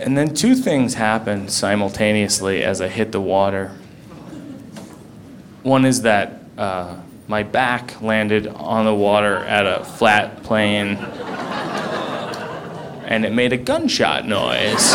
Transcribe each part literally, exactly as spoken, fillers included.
And then two things happened simultaneously as I hit the water. One is that uh, my back landed on the water at a flat plane, and it made a gunshot noise.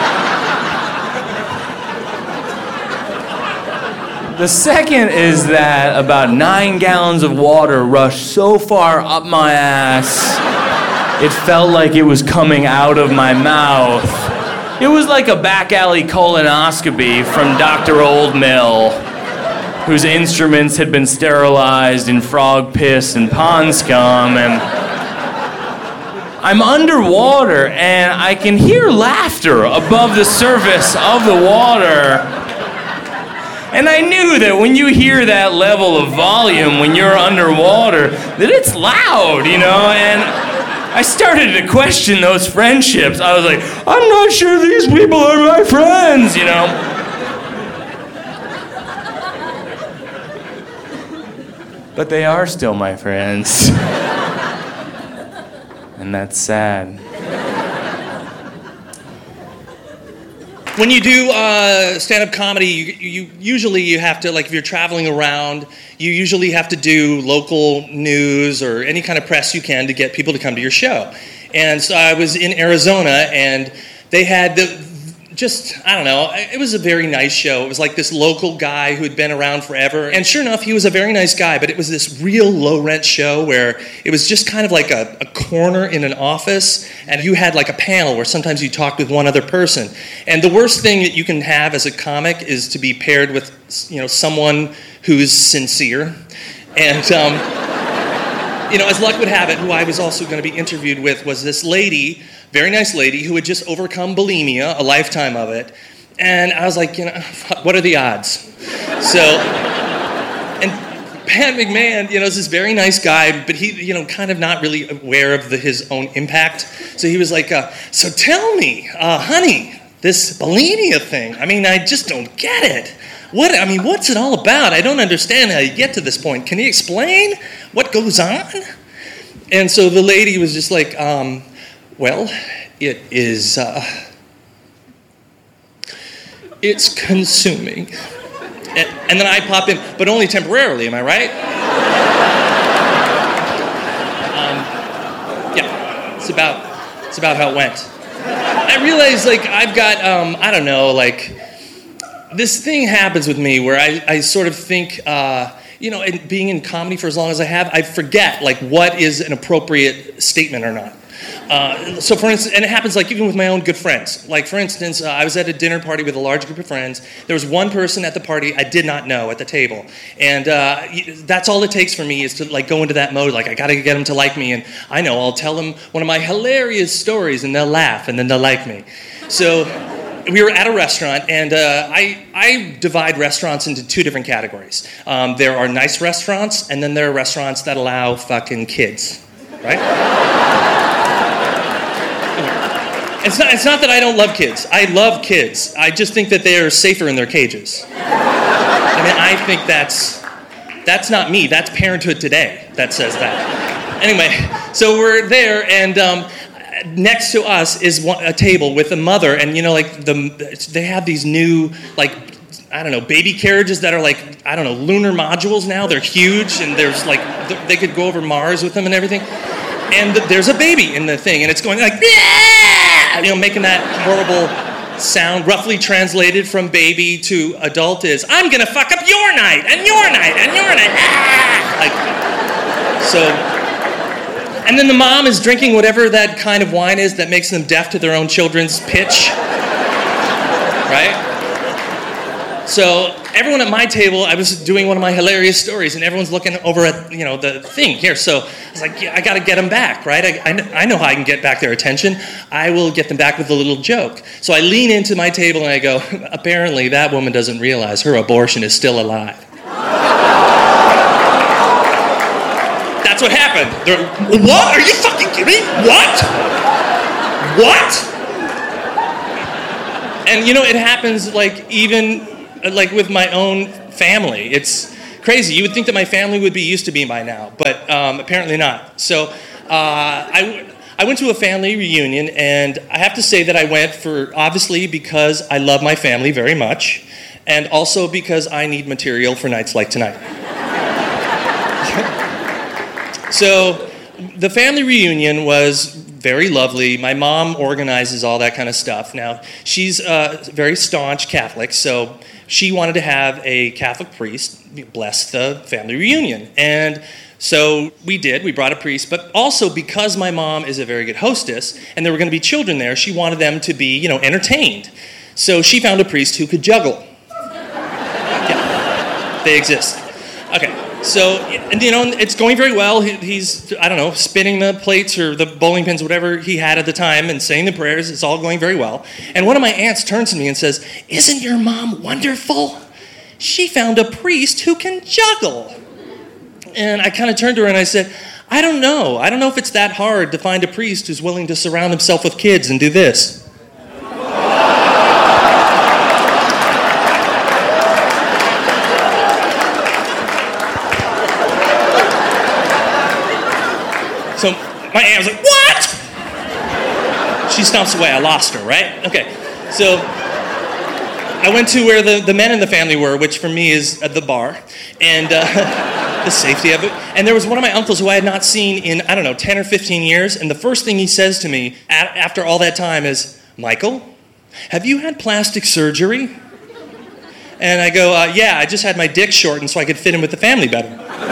The second is that about nine gallons of water rushed so far up my ass, it felt like it was coming out of my mouth. It was like a back alley colonoscopy from Doctor Oldmill, whose instruments had been sterilized in frog piss and pond scum, and I'm underwater and I can hear laughter above the surface of the water. And I knew that when you hear that level of volume when you're underwater, that it's loud, you know, and I started to question those friendships. I was like, I'm not sure these people are my friends, you know. But they are still my friends. And that's sad. When you do uh, stand-up comedy, you, you usually you have to, like if you're traveling around, you usually have to do local news or any kind of press you can to get people to come to your show. And so I was in Arizona, and they had the, just, I don't know, it was a very nice show. It was like this local guy who had been around forever. And sure enough, he was a very nice guy, but it was this real low-rent show where it was just kind of like a, a corner in an office, and you had like a panel where sometimes you talked with one other person. And the worst thing that you can have as a comic is to be paired with, you know, someone who's sincere. And, um, you know, as luck would have it, who I was also going to be interviewed with was this lady, very nice lady, who had just overcome bulimia, a lifetime of it. And I was like, you know, what are the odds? So, and Pat McMahon, you know, is this very nice guy, but he, you know, kind of not really aware of the, his own impact. So he was like, uh, so tell me, uh, honey, this bulimia thing, I mean, I just don't get it. What, I mean, what's it all about? I don't understand how you get to this point. Can you explain what goes on? And so the lady was just like, um, well, it is, uh, it's consuming. And, and then I pop in, but only temporarily, am I right? um, yeah, it's about, it's about how it went. I realized, like, I've got, um, I don't know, like, this thing happens with me where I, I sort of think, uh, you know, and being in comedy for as long as I have, I forget, like, what is an appropriate statement or not. Uh, so for instance, and it happens like even with my own good friends. Like for instance, uh, I was at a dinner party with a large group of friends. There was one person at the party I did not know at the table. And uh, that's all it takes for me is to like go into that mode. Like I gotta get them to like me. And I know, I'll tell them one of my hilarious stories and they'll laugh and then they'll like me. So we were at a restaurant, and uh, I, I divide restaurants into two different categories. Um, there are nice restaurants, and then there are restaurants that allow fucking kids, right? It's not, it's not that I don't love kids. I love kids. I just think that they are safer in their cages. I mean, I think that's, that's not me. That's Parenthood Today that says that. Anyway, so we're there, and um, next to us is one, a table with a mother, and you know, like the they have these new, like, I don't know, baby carriages that are like, I don't know, lunar modules now. They're huge, and there's like, they could go over Mars with them and everything. And there's a baby in the thing, and it's going like, yeah! You know, making that horrible sound, roughly translated from baby to adult is, I'm gonna fuck up your night, and your night, and your night, ah! Like, so, and then the mom is drinking whatever that kind of wine is that makes them deaf to their own children's pitch, right? So everyone at my table, I was doing one of my hilarious stories, and everyone's looking over at, you know, the thing here. So I was like, yeah, I got to get them back, right? I, I, I know how I can get back their attention. I will get them back with a little joke. So I lean into my table and I go, apparently that woman doesn't realize her abortion is still alive. That's what happened. They're, what? Are you fucking kidding me? What? What? And, you know, it happens, like, even... like with my own family. It's crazy. You would think that my family would be used to me by now, but um, apparently not. So uh, I, I went to a family reunion, and I have to say that I went for, obviously, because I love my family very much, and also because I need material for nights like tonight. So, the family reunion was very lovely. My mom organizes all that kind of stuff. Now, she's a very staunch Catholic, so she wanted to have a Catholic priest bless the family reunion. And so we did. We brought a priest. But also, because my mom is a very good hostess, and there were going to be children there, she wanted them to be, you know, entertained. So she found a priest who could juggle. Yeah, they exist. Okay. So, and you know, it's going very well. He, he's, I don't know, spinning the plates or the bowling pins, whatever he had at the time, and saying the prayers. It's all going very well. And one of my aunts turns to me and says, "Isn't your mom wonderful? She found a priest who can juggle." And I kind of turned to her and I said, "I don't know. I don't know if it's that hard to find a priest who's willing to surround himself with kids and do this." So my aunt was like, "What?" She stomps away. I lost her, right? Okay. So I went to where the, the men in the family were, which for me is at the bar, and uh, the safety of it. And there was one of my uncles who I had not seen in, I don't know, ten or fifteen years. And the first thing he says to me a- after all that time is, "Michael, have you had plastic surgery?" And I go, uh, "Yeah, I just had my dick shortened so I could fit in with the family better."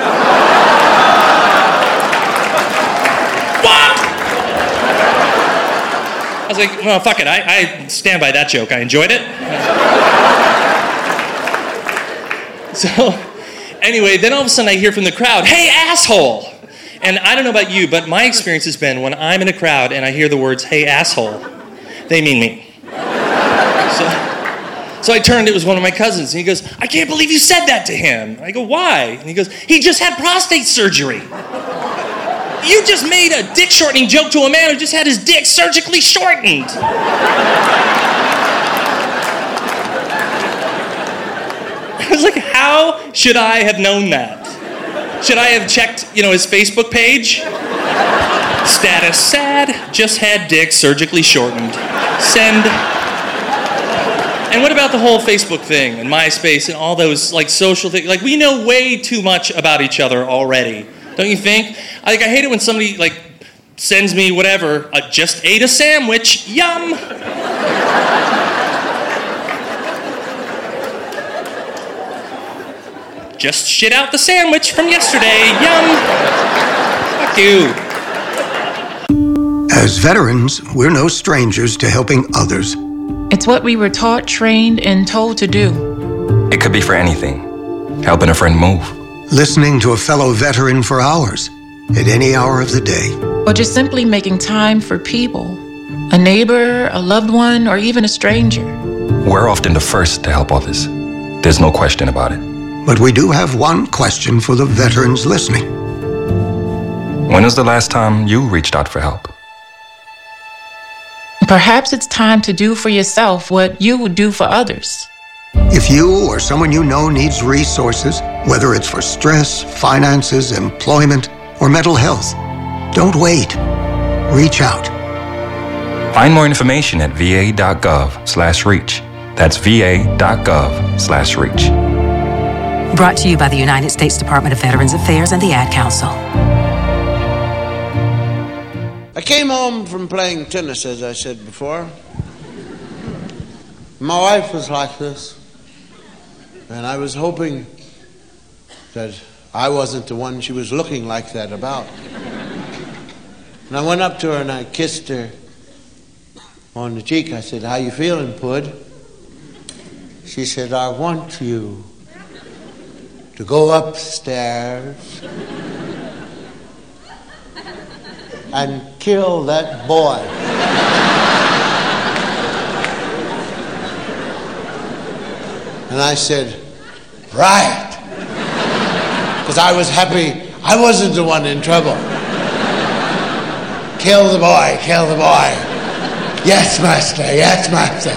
I was like, "Well, fuck it. I, I stand by that joke. I enjoyed it." So, anyway, then all of a sudden I hear from the crowd, "Hey, asshole!" And I don't know about you, but my experience has been when I'm in a crowd and I hear the words, "Hey, asshole," they mean me. So, so I turned, it was one of my cousins, and he goes, "I can't believe you said that to him." I go, "Why?" And he goes, "He just had prostate surgery." You just made a dick shortening joke to a man who just had his dick surgically shortened. I was like, how should I have known that? Should I have checked, you know, his Facebook page? Status sad, just had dick surgically shortened. Send. And what about the whole Facebook thing and MySpace and all those like social things? Like, we know way too much about each other already. Don't you think? Like, I hate it when somebody, like, sends me whatever, uh, "just ate a sandwich, yum." "Just shit out the sandwich from yesterday, yum." Fuck you. As veterans, we're no strangers to helping others. It's what we were taught, trained, and told to do. It could be for anything. Helping a friend move. Listening to a fellow veteran for hours, at any hour of the day. Or just simply making time for people. A neighbor, a loved one, or even a stranger. We're often the first to help others. There's no question about it. But we do have one question for the veterans listening. When was the last time you reached out for help? Perhaps it's time to do for yourself what you would do for others. If you or someone you know needs resources, whether it's for stress, finances, employment, or mental health, don't wait. Reach out. Find more information at va.gov slash reach. That's va.gov slash reach. Brought to you by the United States Department of Veterans Affairs and the Ad Council. I came home from playing tennis, as I said before. My wife was like this. And I was hoping that I wasn't the one she was looking like that about. And I went up to her and I kissed her on the cheek. I said, "How you feeling, Pud?" She said, "I want you to go upstairs and kill that boy." And I said, "Right." Because I was happy I wasn't the one in trouble. "Kill the boy, kill the boy." "Yes, master, yes, master."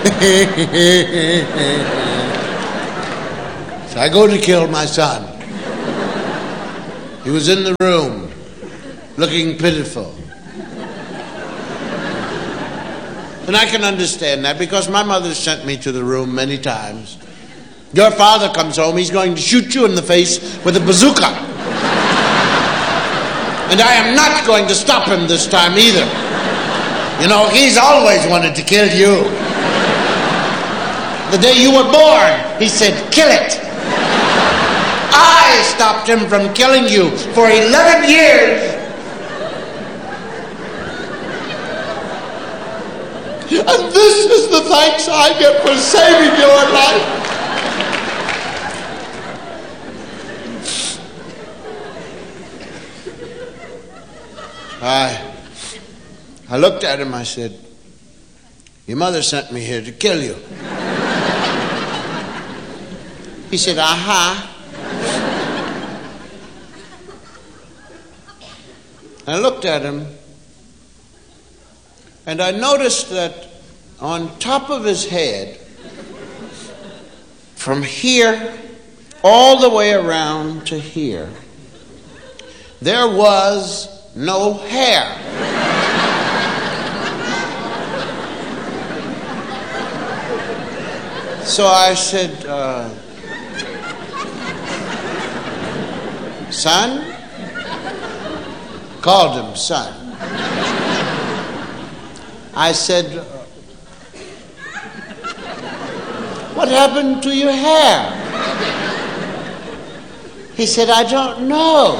So I go to kill my son. He was in the room, looking pitiful. And I can understand that because my mother sent me to the room many times. Your father comes home, he's going to shoot you in the face with a bazooka. And I am not going to stop him this time either. You know, he's always wanted to kill you. The day you were born, he said, kill it. I stopped him from killing you for eleven years. And this is the thanks I get for saving your life. I, I looked at him, I said, your mother sent me here to kill you. He said, aha. I looked at him, and I noticed that on top of his head, from here all the way around to here, there was no hair. So I said, uh, son? Called him son. I said, what happened to your hair? He said, I don't know.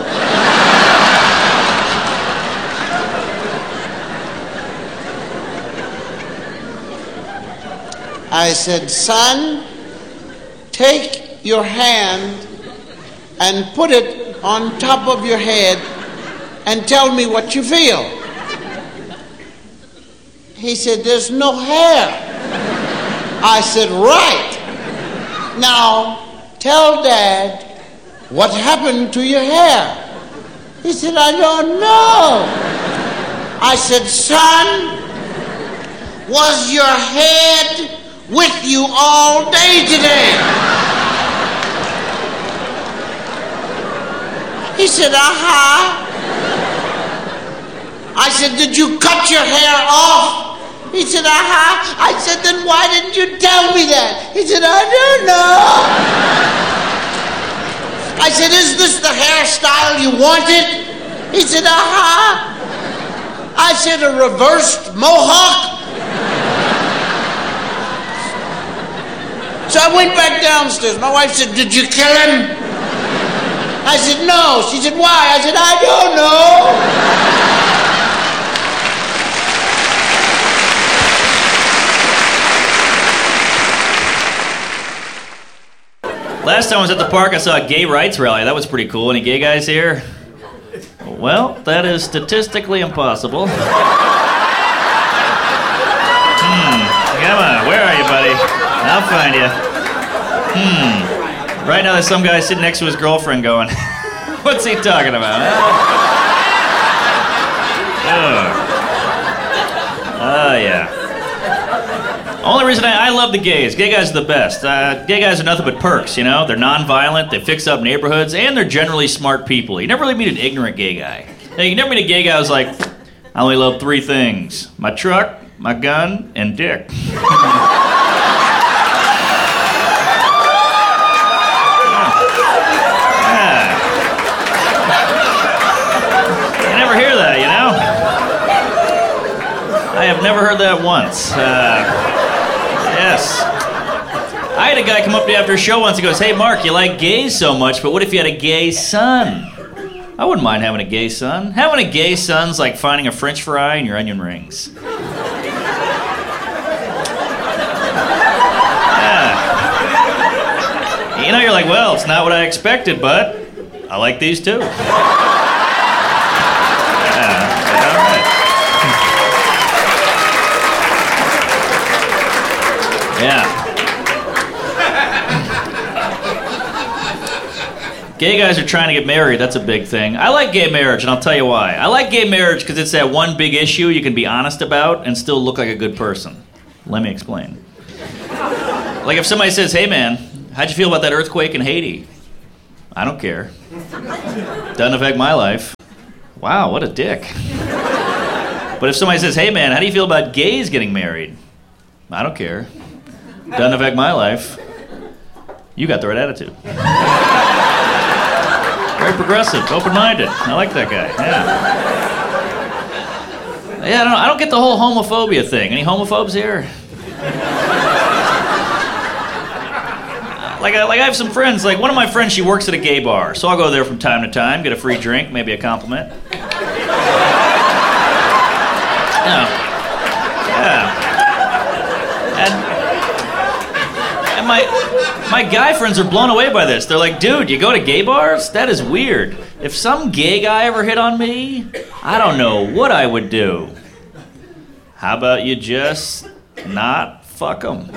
I said, son, take your hand and put it on top of your head and tell me what you feel. He said, there's no hair. I said, right. Now, tell Dad what happened to your hair. He said, I don't know. I said, son, was your head with you all day today? He said, aha. I said, did you cut your hair off? He said, aha. I said, then why didn't you tell me that? He said, I don't know. I said, is this the hairstyle you wanted? He said, aha. I said, a reversed mohawk? So I went back downstairs. My wife said, did you kill him? I said, no. She said, why? I said, I don't know. Last time I was at the park, I saw a gay rights rally. That was pretty cool. Any gay guys here? Well, that is statistically impossible. Hmm. Come on. Where are you, buddy? I'll find you. Hmm. Right now there's some guy sitting next to his girlfriend going, what's he talking about? Oh, oh yeah. Only reason I, I love the gays. Gay guys are the best. Uh, gay guys are nothing but perks, you know? They're non-violent, they fix up neighborhoods, and they're generally smart people. You never really meet an ignorant gay guy. Now, you never meet a gay guy who's like, I only love three things. My truck, my gun, and dick. I have never heard that once. Uh, yes. I had a guy come up to me after a show once and goes, hey, Mark, you like gays so much, but what if you had a gay son? I wouldn't mind having a gay son. Having a gay son's like finding a French fry in your onion rings. Yeah. You know, you're like, well, it's not what I expected, but I like these too. Yeah. Gay guys are trying to get married. That's a big thing. I like gay marriage, and I'll tell you why. I like gay marriage because it's that one big issue you can be honest about and still look like a good person. Let me explain. Like if somebody says, hey man, how'd you feel about that earthquake in Haiti? I don't care. Doesn't affect my life. Wow, what a dick. But if somebody says, hey man, how do you feel about gays getting married? I don't care. Doesn't affect my life. You got the right attitude. Very progressive, open-minded. I like that guy, yeah. Yeah, I don't know. I don't get the whole homophobia thing. Any homophobes here? Like I, like I have some friends, like one of my friends, she works at a gay bar, so I'll go there from time to time, get a free drink, maybe a compliment. Yeah. Yeah. And, and my, my guy friends are blown away by this. They're like, dude, you go to gay bars? That is weird. If some gay guy ever hit on me, I don't know what I would do. How about you just not fuck him?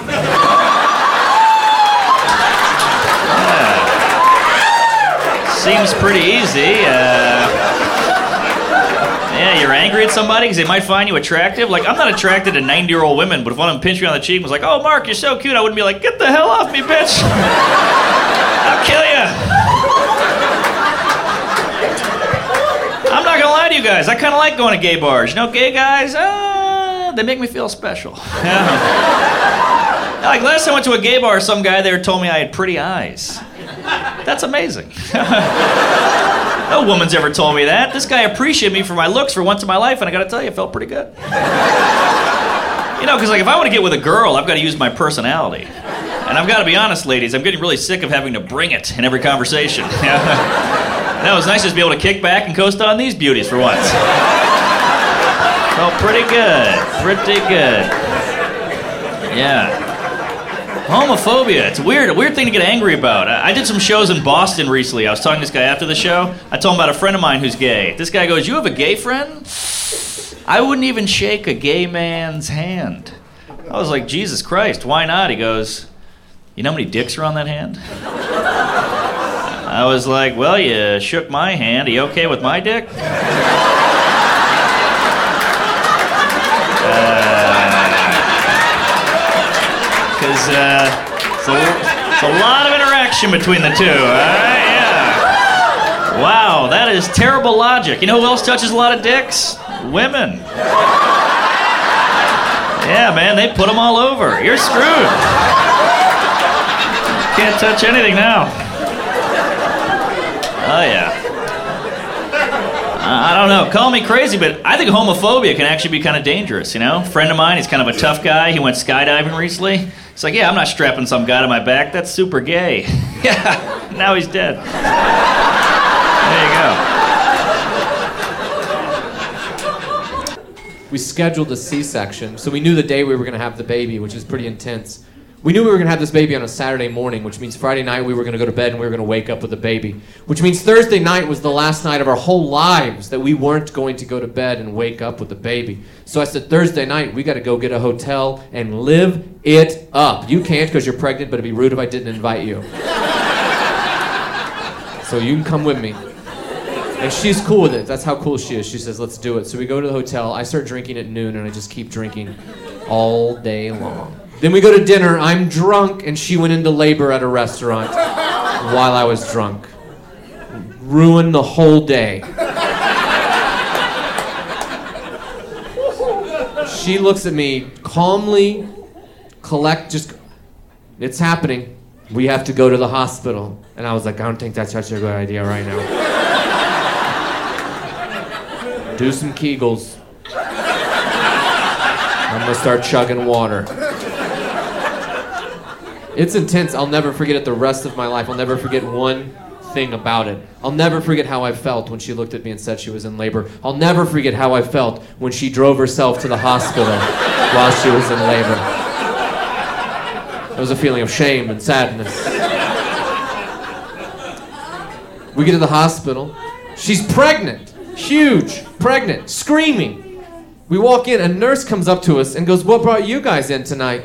Seems pretty easy. Uh, yeah, you're angry at somebody because they might find you attractive. Like, I'm not attracted to ninety-year-old women, but if one of them pinched me on the cheek and was like, oh, Mark, you're so cute, I wouldn't be like, get the hell off me, bitch. I'll kill you. I'm not going to lie to you guys. I kind of like going to gay bars. You know, gay guys, uh, they make me feel special. Yeah. Like, last time I went to a gay bar, some guy there told me I had pretty eyes. That's amazing. No woman's ever told me that. This guy appreciated me for my looks for once in my life, and I gotta tell you, it felt pretty good. You know, because like if I want to get with a girl, I've got to use my personality. And I've got to be honest, ladies, I'm getting really sick of having to bring it in every conversation. That was nice just to be able to kick back and coast on these beauties for once. Felt pretty good. Pretty good. Yeah. Homophobia, it's weird, a weird thing to get angry about. I, I did some shows in Boston recently. I was talking to this guy after the show. I told him about a friend of mine who's gay. This guy goes, you have a gay friend? I wouldn't even shake a gay man's hand. I was like, Jesus Christ, why not? He goes, you know how many dicks are on that hand? I was like, well, you shook my hand. Are you okay with my dick? Because uh, it's, it's a lot of interaction between the two, all right? Yeah. Wow, that is terrible logic. You know who else touches a lot of dicks? Women. Yeah, man, they put them all over. You're screwed. Can't touch anything now. Oh, yeah. I don't know, call me crazy, but I think homophobia can actually be kind of dangerous, you know? A friend of mine, he's kind of a tough guy. He went skydiving recently. He's like, yeah, I'm not strapping some guy to my back. That's super gay. Yeah, now he's dead. There you go. We scheduled a C-section, so we knew the day we were going to have the baby, which is pretty intense. We knew we were going to have this baby on a Saturday morning, which means Friday night we were going to go to bed and we were going to wake up with a baby. Which means Thursday night was the last night of our whole lives that we weren't going to go to bed and wake up with a baby. So I said, Thursday night, we got to go get a hotel and live it up. You can't because you're pregnant, but it'd be rude if I didn't invite you. So you can come with me. And she's cool with it. That's how cool she is. She says, let's do it. So we go to the hotel. I start drinking at noon, and I just keep drinking all day long. Then we go to dinner. I'm drunk, and she went into labor at a restaurant while I was drunk. Ruined the whole day. She looks at me calmly, collect, just, it's happening. We have to go to the hospital. And I was like, I don't think that's such a good idea right now. Do some Kegels. I'm gonna start chugging water. It's intense. I'll never forget it the rest of my life. I'll never forget one thing about it. I'll never forget how I felt when she looked at me and said she was in labor. I'll never forget how I felt when she drove herself to the hospital while she was in labor. It was a feeling of shame and sadness. We get to the hospital. She's pregnant. Huge. Pregnant. Screaming. We walk in, a nurse comes up to us and goes, what brought you guys in tonight?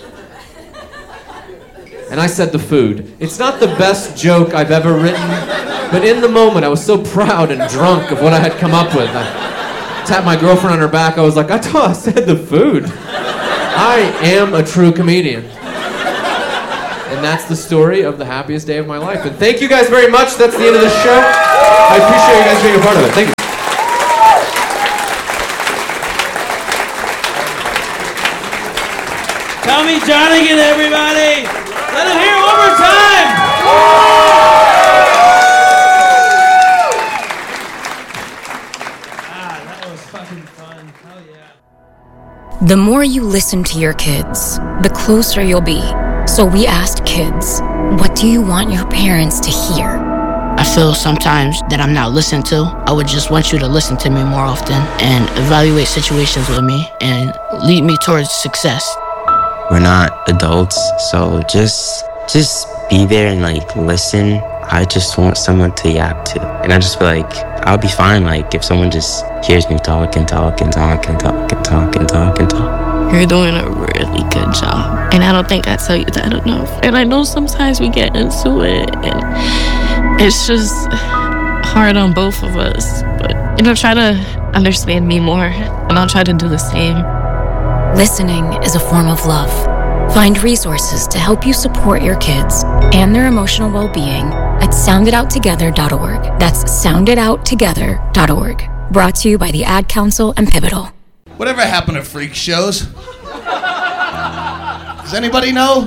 And I said the food. It's not the best joke I've ever written, but in the moment I was so proud and drunk of what I had come up with. I tapped my girlfriend on her back. I was like, I thought I said the food. I am a true comedian. And that's the story of the happiest day of my life. And thank you guys very much. That's the end of the show. I appreciate you guys being a part of it. Thank you. Tommy Johnigan, everybody! Let him hear it one more time! Ah, that was fucking fun. Hell yeah. The more you listen to your kids, the closer you'll be. So we asked kids, what do you want your parents to hear? I feel sometimes that I'm not listened to. I would just want you to listen to me more often and evaluate situations with me and lead me towards success. We're not adults, so just just be there and like listen. I just want someone to yap to. And I just feel like I'll be fine like if someone just hears me talk and talk and talk and talk and talk and talk and talk. You're doing a really good job. And I don't think I tell you that enough. And I know sometimes we get into it and it's just hard on both of us. But, you know, try to understand me more and I'll try to do the same. Listening is a form of love. Find resources to help you support your kids and their emotional well-being at sound it out together dot org. That's sound it out together dot org. Brought to you by the Ad Council and Pivotal. Whatever happened to freak shows? Does anybody know?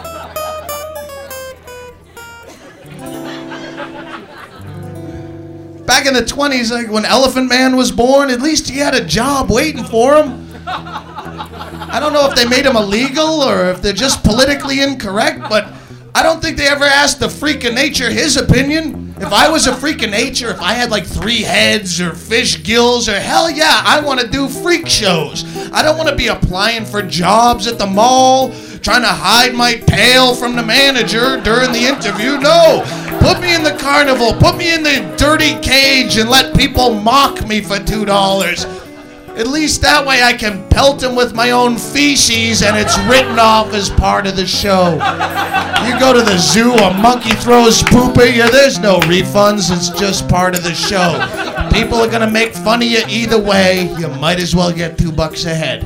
Back in the twenties, like when Elephant Man was born, at least he had a job waiting for him. I don't know if they made him illegal or if they're just politically incorrect, but I don't think they ever asked the freak of nature his opinion. If I was a freak of nature, if I had like three heads or fish gills or hell yeah, I want to do freak shows. I don't want to be applying for jobs at the mall, trying to hide my tail from the manager during the interview. No, put me in the carnival, put me in the dirty cage and let people mock me for two dollars. At least that way I can pelt him with my own feces and it's written off as part of the show. You go to the zoo, a monkey throws poop at you, there's no refunds, it's just part of the show. People are gonna make fun of you either way, you might as well get two bucks a head.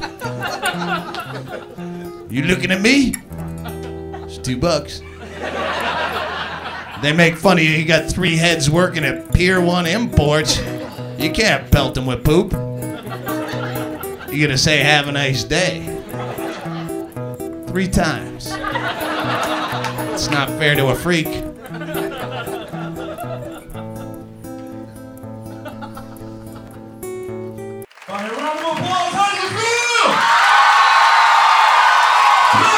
You looking at me? It's two bucks. They make fun of you, you got three heads working at Pier one Imports. You can't pelt them with poop. You're gonna say, have a nice day. Three times. It's not fair to a freak.